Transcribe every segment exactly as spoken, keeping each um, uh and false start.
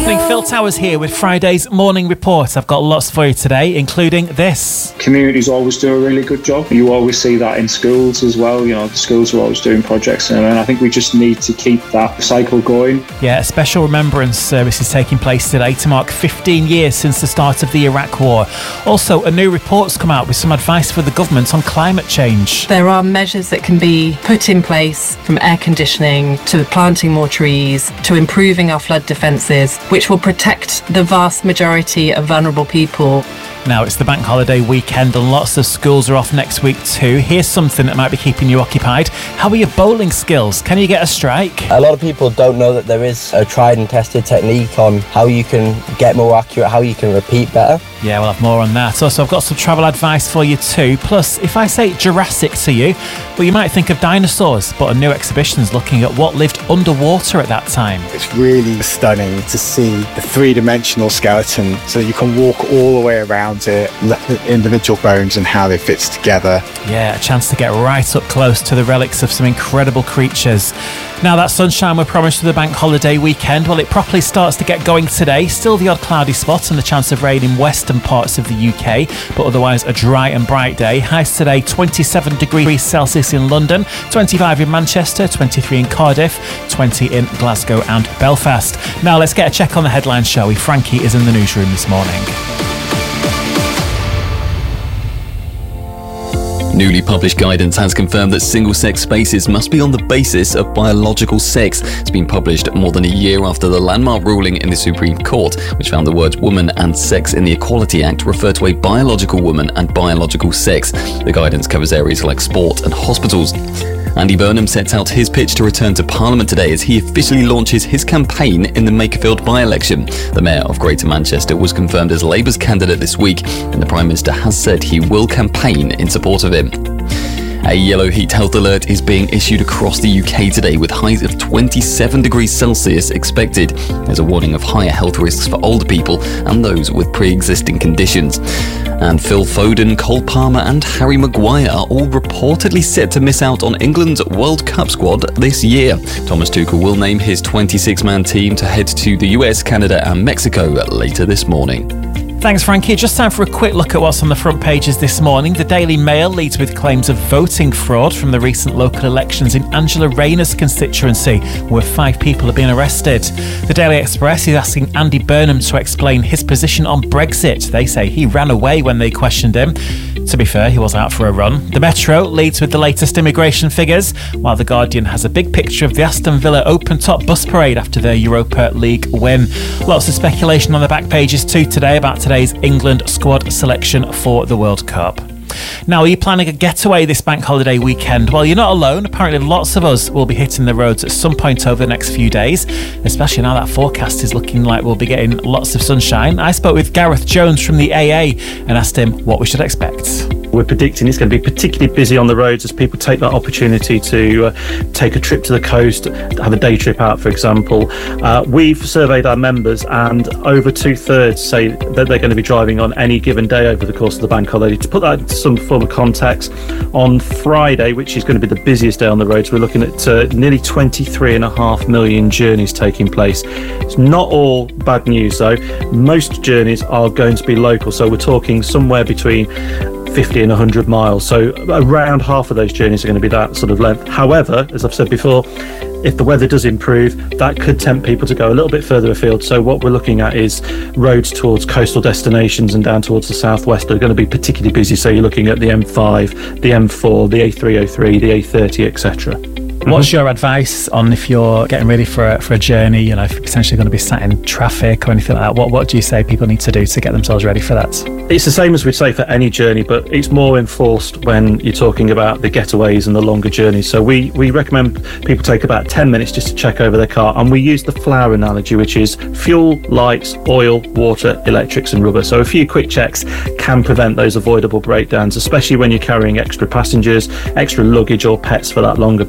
evening, Phil Towers here with Friday's Morning Report. I've got lots for you today, including this. Communities always do a really good job. You always see that in schools as well. You know, the schools are always doing projects, and I think we just need to keep that cycle going. Yeah, a special remembrance service is taking place today to mark fifteen years since the start of the Iraq War. Also, a new report's come out with some advice for the government on climate change. There are measures that can be put in place, from air conditioning to planting more trees to improving our flood defences, which will protect the vast majority of vulnerable people. Now, it's the bank holiday weekend and lots of schools are off next week too. Here's something that might be keeping you occupied. How are your bowling skills? Can you get a strike? A lot of people don't know that there is a tried and tested technique on how you can get more accurate, how you can repeat better. Yeah, we'll have more on that. Also, I've got some travel advice for you too. Plus, if I say Jurassic to you, well, you might think of dinosaurs, but a new exhibition's looking at what lived underwater at that time. It's really stunning to see the three-dimensional skeleton, so you can walk all the way around it, look at individual bones and how they fit together. Yeah, a chance to get right up close to the relics of some incredible creatures. Now, that sunshine we're promised for the bank holiday weekend, well, it properly starts to get going today. Still the odd cloudy spot and the chance of rain in western parts of the U K, but otherwise a dry and bright day. Highs today, twenty-seven degrees Celsius in London, twenty-five in Manchester, twenty-three in Cardiff, twenty in Glasgow and Belfast. Now, let's get a check on the headlines, shall we? Frankie is in the newsroom this morning. Newly published guidance has confirmed that single-sex spaces must be on the basis of biological sex. It's been published more than a year after the landmark ruling in the Supreme Court, which found the words woman and sex in the Equality Act refer to a biological woman and biological sex. The guidance covers areas like sport and hospitals. Andy Burnham sets out his pitch to return to Parliament today as he officially launches his campaign in the Makerfield by-election. The Mayor of Greater Manchester was confirmed as Labour's candidate this week, and the Prime Minister has said he will campaign in support of him. A yellow heat health alert is being issued across the U K today with highs of twenty-seven degrees Celsius expected. There's a warning of higher health risks for older people and those with pre-existing conditions. And Phil Foden, Cole Palmer and Harry Maguire are all reportedly set to miss out on England's World Cup squad this year. Thomas Tuchel will name his twenty-six man team to head to the U S, Canada and Mexico later this morning. Thanks, Frankie. Just time for a quick look at what's on the front pages this morning. The Daily Mail leads with claims of voting fraud from the recent local elections in Angela Rayner's constituency, where five people have been arrested. The Daily Express is asking Andy Burnham to explain his position on Brexit. They say he ran away when they questioned him. To be fair, he was out for a run. The Metro leads with the latest immigration figures, while The Guardian has a big picture of the Aston Villa open-top bus parade after their Europa League win. Lots of speculation on the back pages too today about today's England squad selection for the World Cup. Now, are you planning a getaway this bank holiday weekend? Well, you're not alone. Apparently lots of us will be hitting the roads at some point over the next few days, especially now that forecast is looking like we'll be getting lots of sunshine. I spoke with Gareth Jones from the A A and asked him what we should expect. We're predicting it's going to be particularly busy on the roads as people take that opportunity to uh, take a trip to the coast, have a day trip out, for example. Uh, we've surveyed our members and over two-thirds say that they're going to be driving on any given day over the course of the bank holiday. To put that into some form of context, on Friday, which is going to be the busiest day on the roads, we're looking at uh, nearly twenty-three and a half million journeys taking place. It's not all bad news, though. Most journeys are going to be local, so we're talking somewhere between fifty and one hundred miles, so around half of those journeys are going to be that sort of length. However, as I've said before, if the weather does improve, that could tempt people to go a little bit further afield. So what we're looking at is roads towards coastal destinations and down towards the southwest are going to be particularly busy. So you're looking at the M five, the M four, the A three oh three, the A thirty, et cetera. What's your advice on if you're getting ready for a, for a journey, you know, if you're potentially going to be sat in traffic or anything like that? What, what do you say people need to do to get themselves ready for that? It's the same as we'd say for any journey, but it's more enforced when you're talking about the getaways and the longer journeys. So we, we recommend people take about ten minutes just to check over their car. And we use the flour analogy, which is fuel, lights, oil, water, electrics and rubber. So a few quick checks can prevent those avoidable breakdowns, especially when you're carrying extra passengers, extra luggage or pets for that longer bank holiday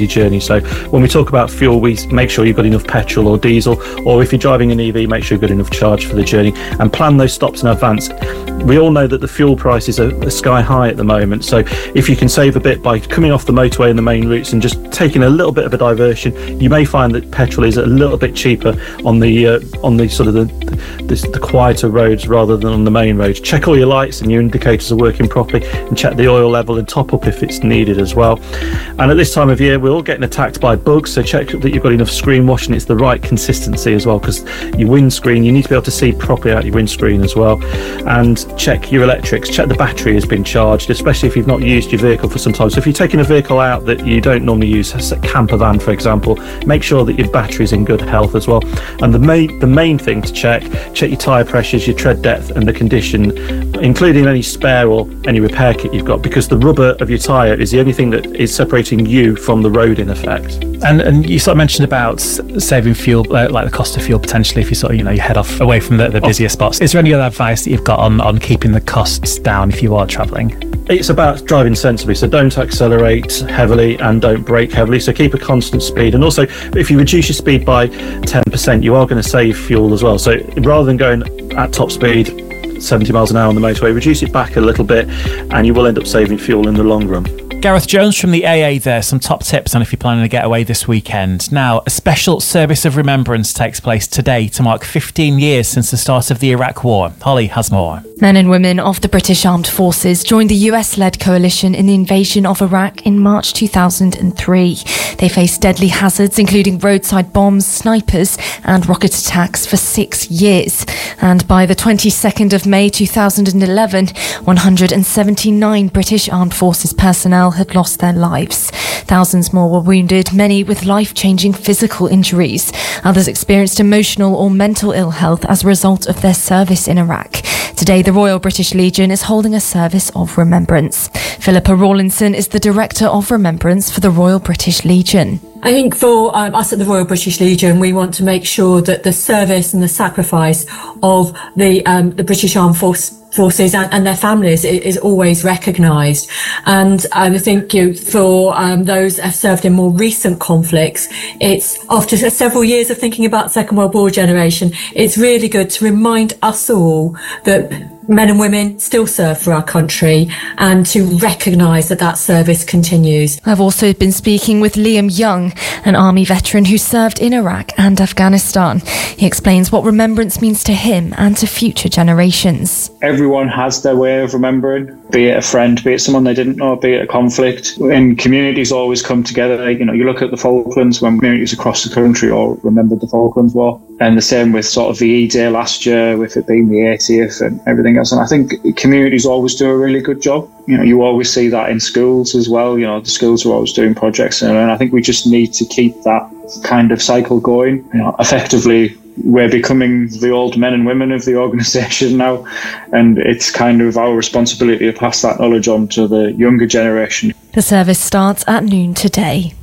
your journey. So when we talk about fuel, we make sure you've got enough petrol or diesel, or if you're driving an E V, make sure you've got enough charge for the journey and plan those stops in advance. We all know that the fuel prices are, are sky high at the moment, so if you can save a bit by coming off the motorway and the main routes and just taking a little bit of a diversion, you may find that petrol is a little bit cheaper on the uh, on the sort of the, the the quieter roads rather than on the main roads. Check all your lights and your indicators are working properly, and check the oil level and top up if it's needed as well. And at this time of year, we're all getting attacked by bugs, so check that you've got enough screen wash and it's the right consistency as well, because your windscreen, you need to be able to see properly out your windscreen as well. And check your electrics, check the battery has been charged, especially if you've not used your vehicle for some time. So if you're taking a vehicle out that you don't normally use, a camper van for example, make sure that your battery's in good health as well. And the main the main thing to check, check your tyre pressures, your tread depth and the condition, including any spare or any repair kit you've got, because the rubber of your tyre is the only thing that is separating you from the road in effect. And and you sort of mentioned about saving fuel, uh, like the cost of fuel potentially if you sort of, you know, you head off away from the, the busier spots. Is there any other advice that you've got on, on keeping the costs down if you are travelling? It's about driving sensibly, so don't accelerate heavily and don't brake heavily, so keep a constant speed. And also, if you reduce your speed by ten percent, you are going to save fuel as well. So rather than going at top speed, seventy miles an hour on the motorway, reduce it back a little bit and you will end up saving fuel in the long run. Gareth Jones from the A A there, some top tips on if you're planning to get away this weekend. Now, a special service of remembrance takes place today to mark fifteen years since the start of the Iraq War. Holly has more. Men and women of the British Armed Forces joined the U S-led coalition in the invasion of Iraq in March two thousand three. They faced deadly hazards, including roadside bombs, snipers and rocket attacks for six years. And by the twenty-second of May two thousand eleven, one hundred seventy-nine British Armed Forces personnel had lost their lives. Thousands more were wounded, many with life-changing physical injuries. Others experienced emotional or mental ill health as a result of their service in Iraq. Today, the Royal British Legion is holding a service of remembrance. Philippa Rawlinson is the Director of Remembrance for the Royal British Legion. I think for um, us at the Royal British Legion, we want to make sure that the service and the sacrifice of the um, the British Armed Force, Forces and, and their families is, is always recognised. And um, I think you know, for um, those that have served in more recent conflicts, it's after several years of thinking about Second World War generation, it's really good to remind us all that men and women still serve for our country and to recognise that that service continues. I've also been speaking with Liam Young, an army veteran who served in Iraq and Afghanistan. He explains what remembrance means to him and to future generations. Everyone has their way of remembering, be it a friend, be it someone they didn't know, be it a conflict. And communities always come together. You know, you look at the Falklands, when communities across the country all remembered the Falklands War. And the same with sort of the E-Day last year, with it being the eightieth and everything else. And I think communities always do a really good job. You know, you always see that in schools as well. You know, the schools are always doing projects. And I think we just need to keep that kind of cycle going. You know, effectively, we're becoming the old men and women of the organisation now. And it's kind of our responsibility to pass that knowledge on to the younger generation. The service starts at noon today.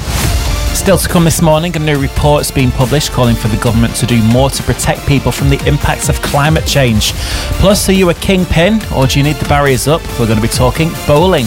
Still to come this morning, a new report's been published calling for the government to do more to protect people from the impacts of climate change. Plus, are you a kingpin or do you need the barriers up? We're going to be talking bowling.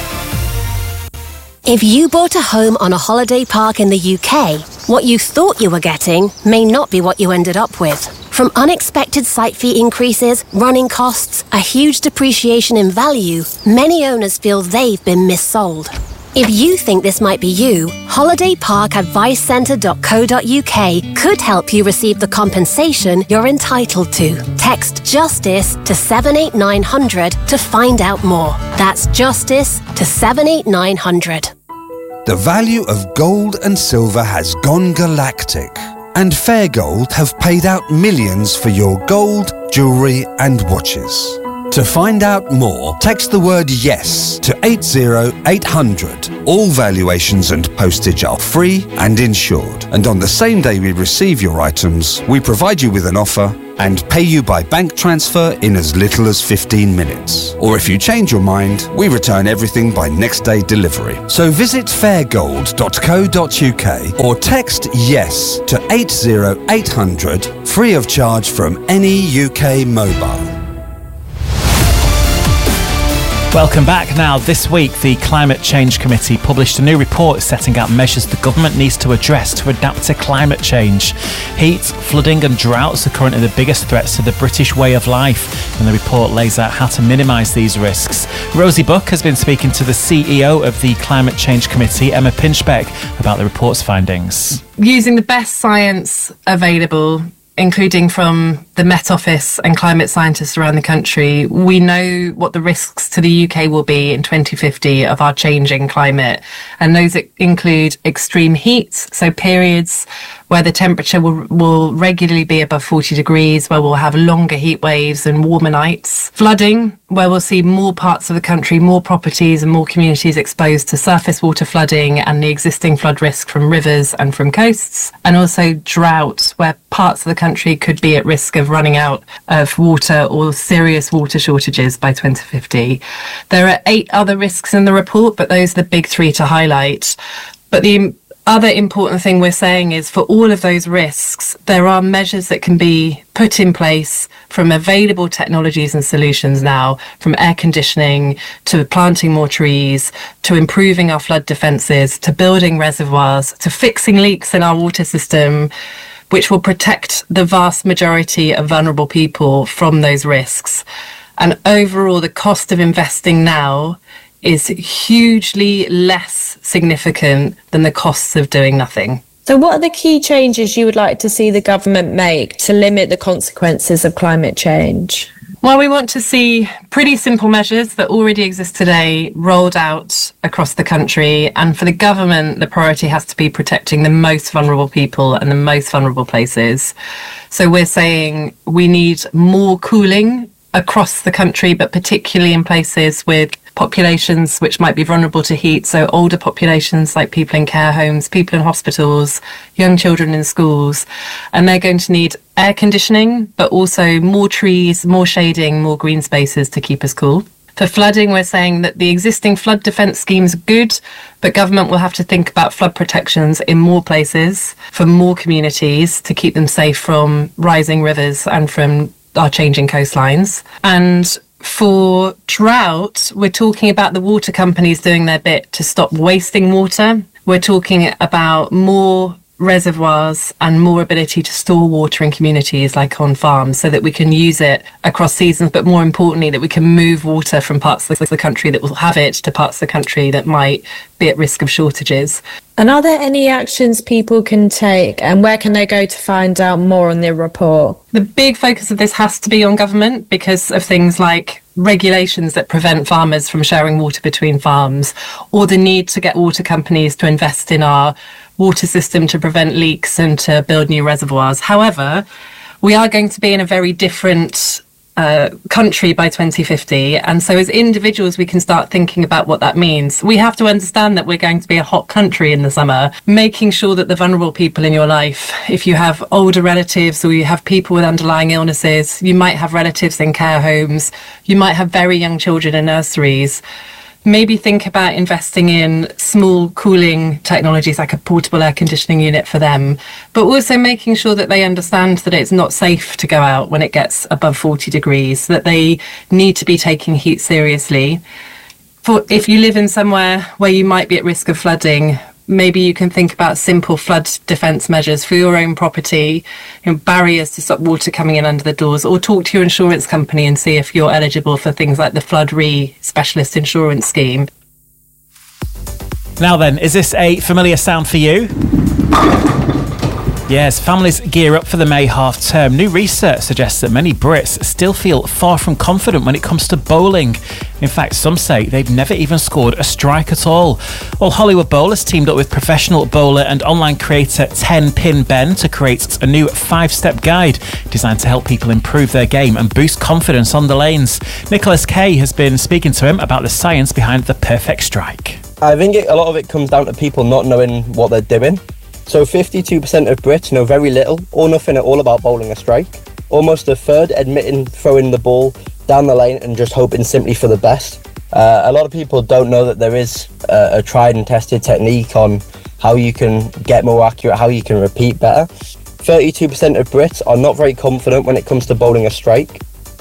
If you bought a home on a holiday park in the U K, what you thought you were getting may not be what you ended up with. From unexpected site fee increases, running costs, a huge depreciation in value, many owners feel they've been missold. If you think this might be you, holiday park advice centre dot co dot U K could help you receive the compensation you're entitled to. Text JUSTICE to seven eight nine hundred to find out more. That's JUSTICE to seven eight nine hundred. The value of gold and silver has gone galactic, and Fair Gold have paid out millions for your gold, jewellery and watches. To find out more, text the word YES to eight zero eight hundred. All valuations and postage are free and insured. And on the same day we receive your items, we provide you with an offer and pay you by bank transfer in as little as fifteen minutes. Or if you change your mind, we return everything by next day delivery. So visit fair gold dot co dot U K or text YES to eight zero eight hundred, free of charge from any U K mobile. Welcome back. Now, this week, the Climate Change Committee published a new report setting out measures the government needs to address to adapt to climate change. Heat, flooding and droughts are currently the biggest threats to the British way of life, and the report lays out how to minimise these risks. Rosie Buck has been speaking to the C E O of the Climate Change Committee, Emma Pinchbeck, about the report's findings. Using the best science available, including from the Met Office and climate scientists around the country, we know what the risks to the U K will be in twenty fifty of our changing climate. And those include extreme heat, so periods where the temperature will, will regularly be above forty degrees, where we'll have longer heat waves and warmer nights. Flooding, where we'll see more parts of the country, more properties and more communities exposed to surface water flooding and the existing flood risk from rivers and from coasts. And also drought, where parts of the country could be at risk of running out of water or serious water shortages by twenty fifty. There are eight other risks in the report, but those are the big three to highlight. But the other important thing we're saying is for all of those risks, there are measures that can be put in place from available technologies and solutions now, from air conditioning to planting more trees, to improving our flood defences, to building reservoirs, to fixing leaks in our water system, which will protect the vast majority of vulnerable people from those risks. And overall, the cost of investing now is hugely less significant than the costs of doing nothing. So what are the key changes you would like to see the government make to limit the consequences of climate change? Well, we want to see pretty simple measures that already exist today rolled out across the country. And for the government, the priority has to be protecting the most vulnerable people and the most vulnerable places. So we're saying we need more cooling across the country, but particularly in places with populations which might be vulnerable to heat. So older populations like people in care homes, people in hospitals, young children in schools. And they're going to need air conditioning, but also more trees, more shading, more green spaces to keep us cool. For flooding, we're saying that the existing flood defence schemes are good, but government will have to think about flood protections in more places for more communities to keep them safe from rising rivers and from our changing coastlines. And for drought, we're talking about the water companies doing their bit to stop wasting water. We're talking about more reservoirs and more ability to store water in communities like on farms so that we can use it across seasons, but more importantly that we can move water from parts of the country that will have it to parts of the country that might be at risk of shortages. And are there any actions people can take, and where can they go to find out more on the report? The big focus of this has to be on government because of things like regulations that prevent farmers from sharing water between farms, or the need to get water companies to invest in our water system to prevent leaks and to build new reservoirs. However, we are going to be in a very different uh, country by twenty fifty. And so as individuals, we can start thinking about what that means. We have to understand that we're going to be a hot country in the summer, making sure that the vulnerable people in your life, if you have older relatives or you have people with underlying illnesses, you might have relatives in care homes, you might have very young children in nurseries. Maybe think about investing in small cooling technologies like a portable air conditioning unit for them, but also making sure that they understand that it's not safe to go out when it gets above forty degrees, that they need to be taking heat seriously. For if you live in somewhere where you might be at risk of flooding, maybe you can think about simple flood defence measures for your own property, you know, barriers to stop water coming in under the doors, or talk to your insurance company and see if you're eligible for things like the Flood Re Specialist Insurance Scheme. Now then, is this a familiar sound for you? Yes, families gear up for the May half term. New research suggests that many Brits still feel far from confident when it comes to bowling. In fact, some say they've never even scored a strike at all. Well, Hollywood Bowlers teamed up with professional bowler and online creator ten pin Ben to create a new five-step guide designed to help people improve their game and boost confidence on the lanes. Nicholas Kay has been speaking to him about the science behind the perfect strike. I think it, a lot of it comes down to people not knowing what they're doing. So fifty-two percent of Brits know very little or nothing at all about bowling a strike. Almost a third admitting throwing the ball down the lane and just hoping simply for the best. Uh, a lot of people don't know that there is a, a tried and tested technique on how you can get more accurate, how you can repeat better. thirty-two percent of Brits are not very confident when it comes to bowling a strike.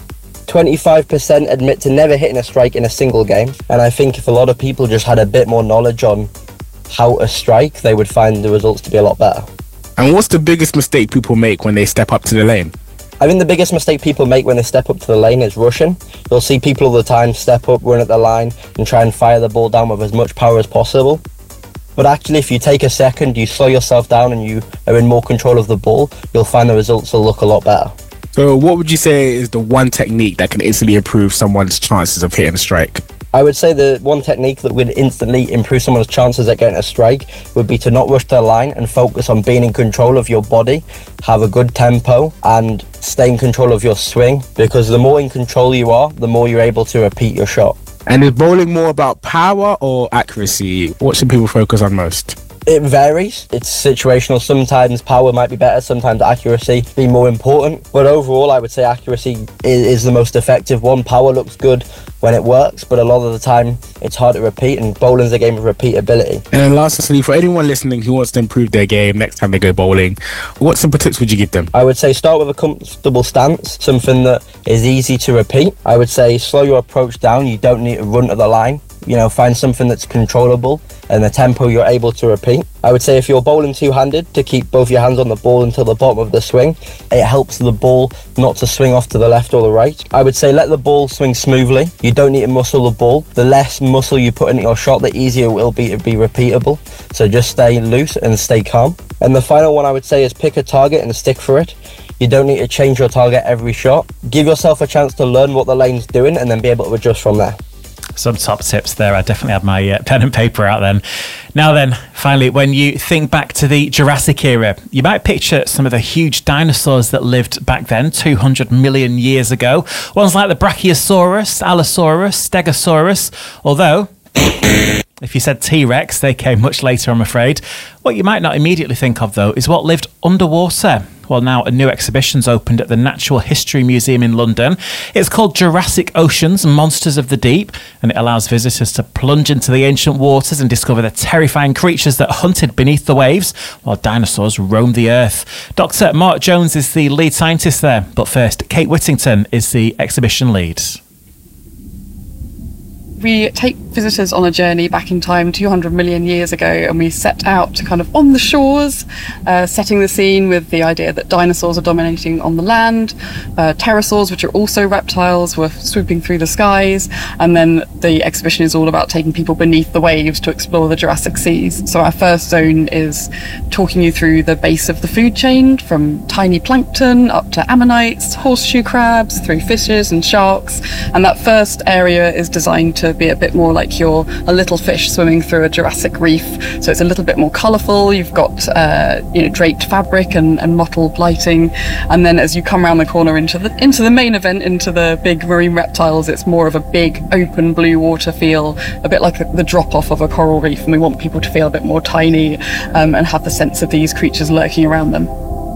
twenty-five percent admit to never hitting a strike in a single game. And I think if a lot of people just had a bit more knowledge on how to strike, they would find the results to be a lot better. And what's the biggest mistake people make when they step up to the lane? I think the biggest mistake people make when they step up to the lane is rushing. You'll see people all the time step up, run at the line and try and fire the ball down with as much power as possible. But actually, if you take a second, you slow yourself down and you are in more control of the ball, you'll find the results will look a lot better. So what would you say is the one technique that can instantly improve someone's chances of hitting a strike? I would say the one technique that would instantly improve someone's chances at getting a strike would be to not rush to the line and focus on being in control of your body, have a good tempo and stay in control of your swing, because the more in control you are, the more you're able to repeat your shot. And is bowling more about power or accuracy? What should people focus on most? It varies. It's situational. Sometimes power might be better, sometimes accuracy be more important. But overall, I would say accuracy is, is the most effective one. Power looks good when it works, but a lot of the time it's hard to repeat, and bowling's a game of repeatability. And then lastly, for anyone listening who wants to improve their game next time they go bowling, what simple tips would you give them? I would say start with a comfortable stance, something that is easy to repeat. I would say slow your approach down. You don't need to run to the line. You know, find something that's controllable and the tempo you're able to repeat. I would say if you're bowling two-handed, to keep both your hands on the ball until the bottom of the swing. It helps the ball not to swing off to the left or the right. I would say let the ball swing smoothly. You don't need to muscle the ball. The less muscle you put into your shot, the easier it will be to be repeatable. So just stay loose and stay calm. And the final one I would say is pick a target and stick for it. You don't need to change your target every shot. Give yourself a chance to learn what the lane's doing and then be able to adjust from there. Some top tips there. I definitely had my uh, pen and paper out then. Now then, finally, when you think back to the Jurassic era, you might picture some of the huge dinosaurs that lived back then, two hundred million years ago. Ones like the Brachiosaurus, Allosaurus, Stegosaurus, although if you said T-Rex, they came much later, I'm afraid. What you might not immediately think of, though, is what lived underwater. Well, now a new exhibition's opened at the Natural History Museum in London. It's called Jurassic Oceans, Monsters of the Deep, and it allows visitors to plunge into the ancient waters and discover the terrifying creatures that hunted beneath the waves while dinosaurs roamed the earth. Doctor Mark Jones is the lead scientist there, but first, Kate Whittington is the exhibition lead. We take visitors on a journey back in time two hundred million years ago, and we set out to kind of on the shores, uh, setting the scene with the idea that dinosaurs are dominating on the land, uh, pterosaurs, which are also reptiles, were swooping through the skies, and then the exhibition is all about taking people beneath the waves to explore the Jurassic seas. So our first zone is talking you through the base of the food chain, from tiny plankton up to ammonites, horseshoe crabs, through fishes and sharks, and that first area is designed to be a bit more like you're a little fish swimming through a Jurassic reef. So it's a little bit more colourful. You've got uh, you know, draped fabric and, and mottled lighting, and then as you come around the corner into the into the main event, into the big marine reptiles, it's more of a big open blue water feel, a bit like the, the drop off of a coral reef, and we want people to feel a bit more tiny um, and have the sense of these creatures lurking around them.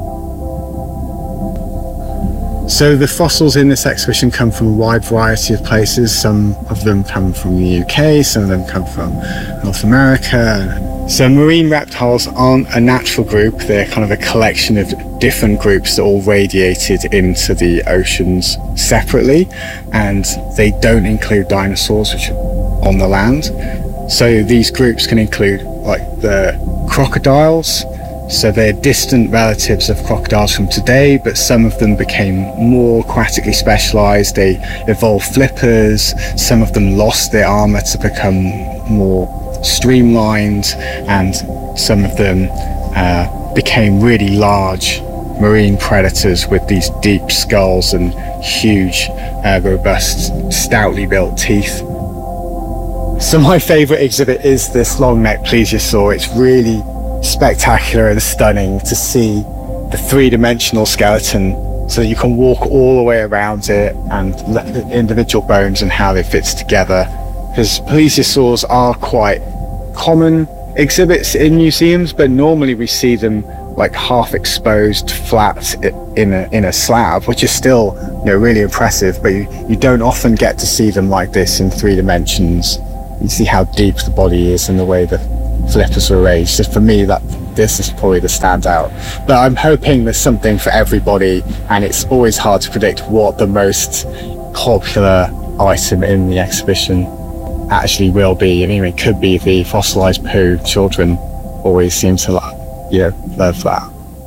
So the fossils in this exhibition come from a wide variety of places. Some of them come from the U K, some of them come from North America. So marine reptiles aren't a natural group, they're kind of a collection of different groups that all radiated into the oceans separately, and they don't include dinosaurs, which are on the land. So these groups can include like the crocodiles. So they're distant relatives of crocodiles from today, but some of them became more aquatically specialized. They evolved flippers. Some of them lost their armor to become more streamlined, and some of them uh, became really large marine predators with these deep skulls and huge, uh, robust, stoutly built teeth. So my favorite exhibit is this long-necked plesiosaur. It's really spectacular and stunning to see the three-dimensional skeleton, so that you can walk all the way around it and look at the individual bones and how they fit together, because plesiosaurs are quite common exhibits in museums, but normally we see them like half exposed flat in a in a slab, which is still, you know, really impressive, but you, you don't often get to see them like this in three dimensions. You see how deep the body is and the way the flippers are arranged. So for me, that this is probably the standout. But I'm hoping there's something for everybody, and it's always hard to predict what the most popular item in the exhibition actually will be. I mean, it could be the fossilised poo. Children always seem to, like, you know, love that.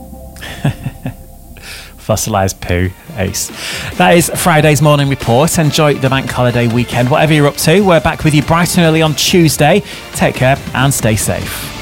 Fossilised poo, ace. That is Friday's Morning Report. Enjoy the bank holiday weekend. Whatever you're up to, we're back with you bright and early on Tuesday. Take care and stay safe.